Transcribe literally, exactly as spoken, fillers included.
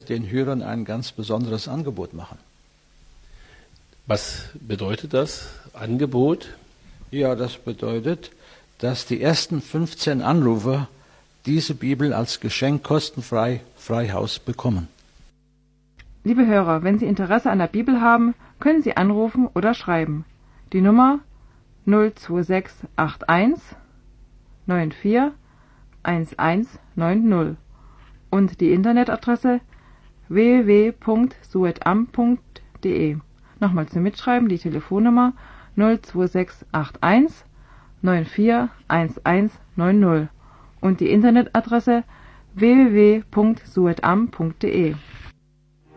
den Hörern ein ganz besonderes Angebot machen. Was bedeutet das Angebot? Ja, das bedeutet, dass die ersten fünfzehn Anrufer diese Bibel als Geschenk kostenfrei frei Haus bekommen. Liebe Hörer, wenn Sie Interesse an der Bibel haben, können Sie anrufen oder schreiben. Die Nummer null zwei sechs acht eins neun vier eins eins neun null und die Internetadresse w w w punkt suetam punkt de. Nochmal zum Mitschreiben die Telefonnummer null zwei sechs acht eins neun vier eins eins neun null und die Internetadresse w w w punkt suetam punkt de.